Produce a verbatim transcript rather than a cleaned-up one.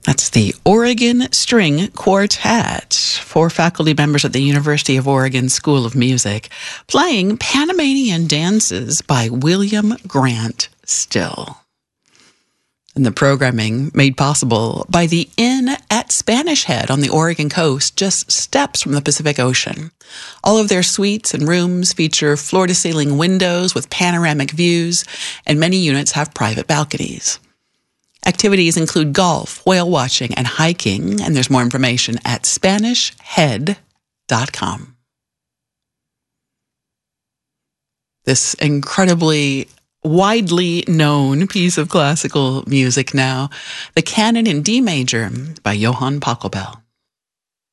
That's the Oregon String Quartet, four faculty members at the University of Oregon School of Music, playing Panamanian dances by William Grant Still. And the programming made possible by the Inn at Spanish Head on the Oregon coast, just steps from the Pacific Ocean. All of their suites and rooms feature floor-to-ceiling windows with panoramic views, and many units have private balconies. Activities include golf, whale watching, and hiking, and there's more information at spanish head dot com. This incredibly widely known piece of classical music now, the Canon in D major by Johann Pachelbel.